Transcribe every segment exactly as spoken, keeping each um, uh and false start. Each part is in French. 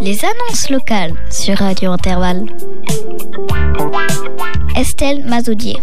Les annonces locales sur Radio Intervalle. Estelle Mazoudier.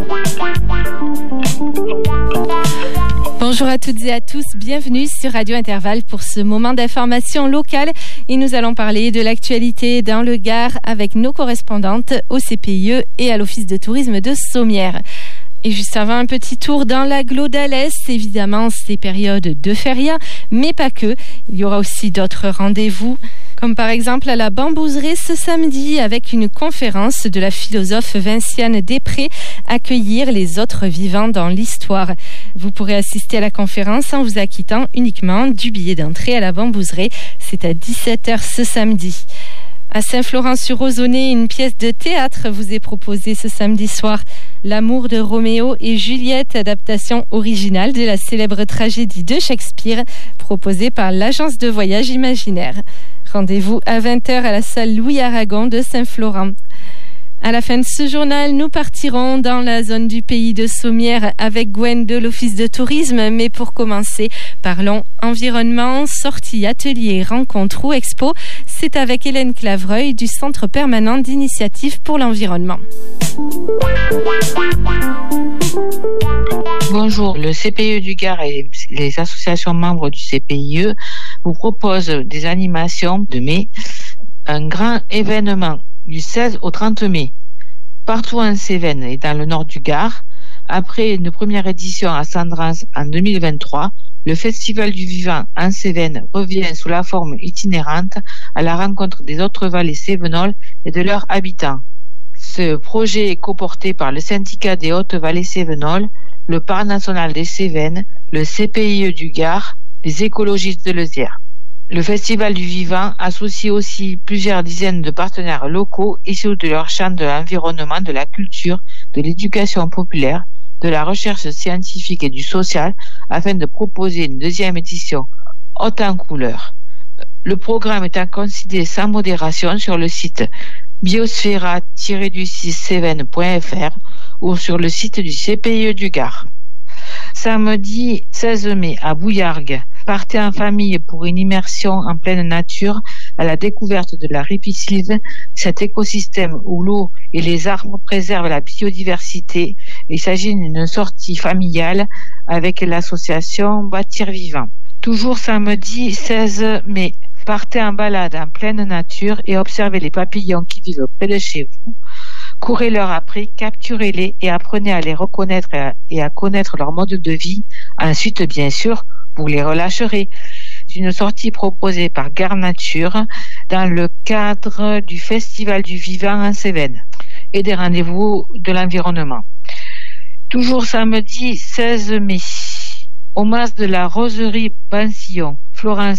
Bonjour à toutes et à tous, bienvenue sur Radio Intervalle pour ce moment d'information locale et nous allons parler de l'actualité dans le Gard avec nos correspondantes au C P I E et à l'Office de tourisme de Sommières. Et juste avant, un petit tour dans l'agglo d'Alès. Évidemment, c'est période de feria, mais pas que. Il y aura aussi d'autres rendez-vous, comme par exemple à la Bambouserie ce samedi avec une conférence de la philosophe Vinciane Després, accueillir les autres vivants dans l'histoire. Vous pourrez assister à la conférence en vous acquittant uniquement du billet d'entrée à la Bambouserie. C'est à dix-sept heures ce samedi. À Saint-Florent-sur-Ozonay, une pièce de théâtre vous est proposée ce samedi soir. L'amour de Roméo et Juliette, adaptation originale de la célèbre tragédie de Shakespeare, proposée par l'agence de voyage imaginaire. Rendez-vous à vingt heures à la salle Louis Aragon de Saint-Florent. À la fin de ce journal, nous partirons dans la zone du pays de Sommières avec Gwen de l'Office de tourisme. Mais pour commencer, parlons environnement, sortie, atelier, rencontre ou expo. C'est avec Hélène Clavreuil du Centre permanent d'initiative pour l'environnement. Bonjour, le C P I E du Gard et les associations membres du C P I E vous proposent des animations de mai, un grand événement du seize au trente mai, partout en Cévennes et dans le nord du Gard. Après une première édition à Sandrans en deux mille vingt-trois, le Festival du Vivant en Cévennes revient sous la forme itinérante à la rencontre des autres vallées cévenoles et de leurs habitants. Ce projet est coporté par le syndicat des Hautes-Vallées cévenoles, le Parc national des Cévennes, le C P I E du Gard, les écologistes de Leuzière. Le Festival du Vivant associe aussi plusieurs dizaines de partenaires locaux issus de leur champ de l'environnement, de la culture, de l'éducation populaire, de la recherche scientifique et du social afin de proposer une deuxième édition haute en couleurs. Le programme est à considérer sans modération sur le site biosphera tiret six cévennes point f r ou sur le site du C P I E du Gard. Samedi seize mai à Bouillargues, partez en famille pour une immersion en pleine nature à la découverte de la ripisylve, cet écosystème où l'eau et les arbres préservent la biodiversité. Il s'agit d'une sortie familiale avec l'association Bâtir Vivant. Toujours samedi seize mai, partez en balade en pleine nature et observez les papillons qui vivent près de chez vous. Courez-leur après, capturez-les et apprenez à les reconnaître et à, et à connaître leur mode de vie. Ensuite, bien sûr, vous les relâcherez. C'est une sortie proposée par Gard Nature dans le cadre du Festival du Vivant en Cévennes et des rendez-vous de l'environnement. Toujours samedi seize mai, au mas de la Roserie Bansillon, Florence